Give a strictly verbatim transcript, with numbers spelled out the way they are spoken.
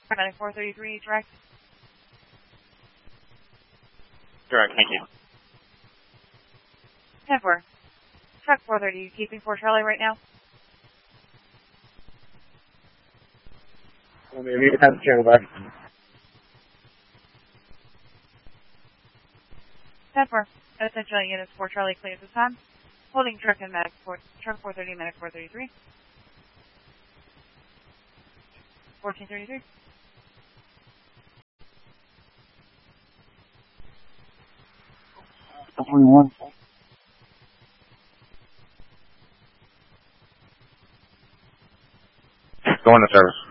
Paramedic four thirty-three, direct. Direct, thank you. ten four. Truck four thirty, keeping for Charlie right now? Maybe have to channel back. ten four. Essential units for Charlie clear at this time. Holding truck and medic for truck four thirty, medic four thirty-three. fourteen thirty-three. twenty-one. Going to service.